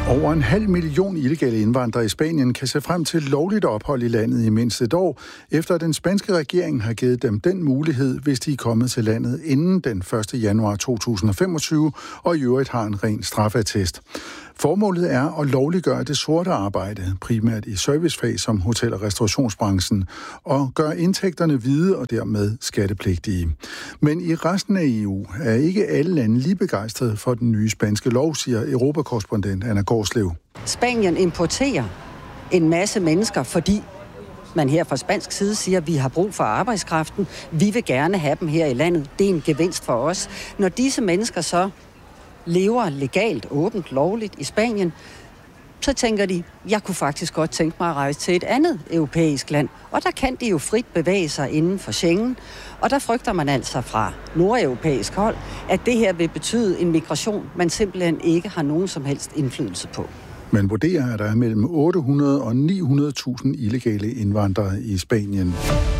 Over 500.000 illegale indvandrere i Spanien kan se frem til lovligt ophold i landet i mindst et år, efter at den spanske regering har givet dem den mulighed, hvis de er kommet til landet inden den 1. januar 2025 og i øvrigt har en ren straffeattest. Formålet er at lovliggøre det sorte arbejde, primært i servicefag som hotel- og restaurationsbranchen, og gøre indtægterne hvide og dermed skattepligtige. Men i resten af EU er ikke alle lande lige begejstrede for den nye spanske lov, siger Europakorrespondent Anna Gårdslev. Spanien importerer en masse mennesker, fordi man her fra spansk side siger, at vi har brug for arbejdskraften. Vi vil gerne have dem her i landet. Det er en gevinst for os. Når disse mennesker så lever legalt, åbent, lovligt i Spanien, så tænker de, jeg kunne faktisk godt tænke mig at rejse til et andet europæisk land. Og der kan de jo frit bevæge sig inden for Schengen. Og der frygter man altså fra nordeuropæisk hold, at det her vil betyde en migration, man simpelthen ikke har nogen som helst indflydelse på. Man vurderer, at der er mellem 800 og 900.000 illegale indvandrere i Spanien.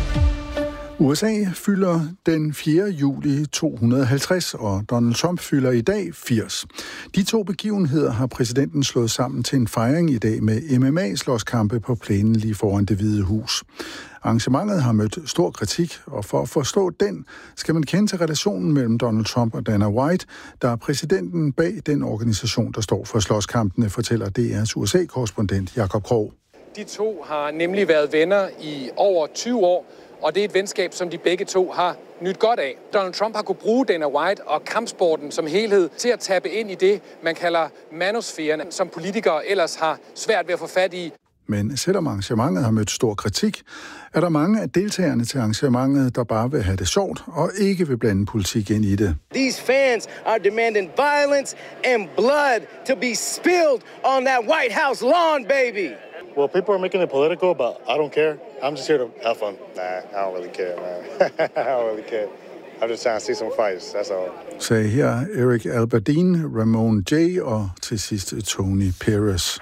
USA fylder den 4. juli 250, og Donald Trump fylder i dag 80. De to begivenheder har præsidenten slået sammen til en fejring i dag med MMA-slåskampe på plænen lige foran Det Hvide Hus. Arrangementet har mødt stor kritik, og for at forstå den, skal man kende til relationen mellem Donald Trump og Dana White, der er præsidenten bag den organisation, der står for slåskampene, fortæller DR's USA-korrespondent Jakob Krog. De to har nemlig været venner i over 20 år, og det er et venskab, som de begge to har nyt godt af. Donald Trump har kunnet bruge Dana White og kampsporten som helhed til at tappe ind i det, man kalder manosfæren, som politikere ellers har svært ved at få fat i. Men selvom arrangementet har mødt stor kritik, er der mange af deltagerne til arrangementet, der bare vil have det sjovt og ikke vil blande politik ind i det. These fans are demanding violence and blood to be spilled on that White House lawn, baby. Well, people are making it political, but I don't care. I'm just here to have fun. Nah, I don't really care, man. I don't really care. I'm just trying to see some fights, that's all. Sagde her Eric Alberdin, Ramon J. og til sidst Tony Perez.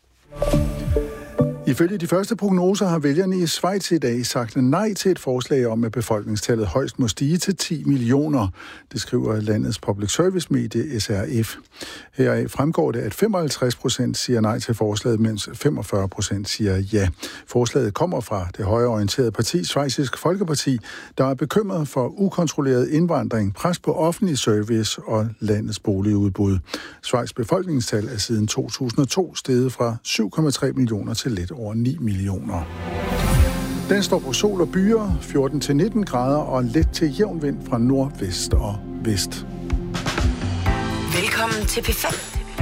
Ifølge de første prognoser har vælgerne i Schweiz i dag sagt nej til et forslag om, at befolkningstallet højst må stige til 10 millioner. Det skriver landets public service medie SRF. Heraf fremgår det, at 55% siger nej til forslaget, mens 45% siger ja. Forslaget kommer fra det højreorienterede parti, Schweizisk Folkeparti, der er bekymret for ukontrolleret indvandring, pres på offentlig service og landets boligudbud. Schweiz befolkningstal er siden 2002 steget fra 7,3 millioner til lidt over 9 millioner. Den står på sol og byer, 14-19 grader og let til jævn vind fra nordvest og vest. Velkommen til P5.